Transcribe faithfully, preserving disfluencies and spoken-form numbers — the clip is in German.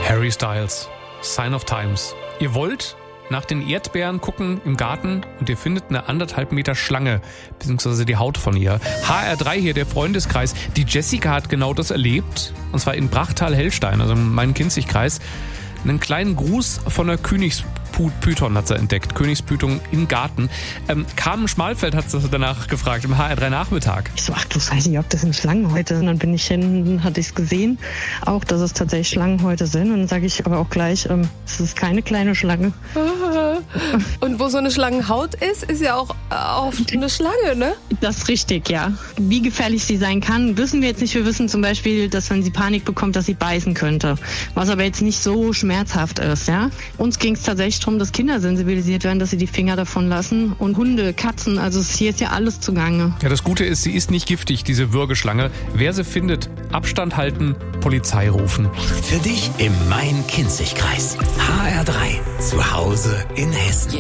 Harry Styles, Sign of Times. Ihr wollt nach den Erdbeeren gucken im Garten und ihr findet eine anderthalb Meter Schlange, beziehungsweise die Haut von ihr. H R drei hier, der Freundeskreis. Die Jessica hat genau das erlebt, und zwar in Brachtal-Hellstein, also im Main-Kinzig-Kreis. Einen kleinen Gruß von der Königspython hat sie entdeckt. Königspython im Garten. Ähm, Carmen Schmalfeld hat sie danach gefragt, im H R drei Nachmittag. Ich so, ach du weiß nicht, ob das sind Schlangenhäute sind. Dann bin ich hin, hatte ich es gesehen, auch, dass es tatsächlich Schlangenhäute sind. Und dann sage ich aber auch gleich, ähm, es ist keine kleine Schlange. Und wo so eine Schlangenhaut ist, ist ja auch oft eine Schlange, ne? Das ist richtig, ja. Wie gefährlich sie sein kann, wissen wir jetzt nicht. Wir wissen zum Beispiel, dass wenn sie Panik bekommt, dass sie beißen könnte. Was aber jetzt nicht so schmerzhaft ist, ja. Uns ging es tatsächlich darum, dass Kinder sensibilisiert werden, dass sie die Finger davon lassen. Und Hunde, Katzen, also hier ist ja alles zugange. Ja, das Gute ist, sie ist nicht giftig, diese Würgeschlange. Wer sie findet, Abstand halten, Polizei rufen. Für dich im Main-Kinzig-Kreis. H R drei. Zu Hause in Hessen.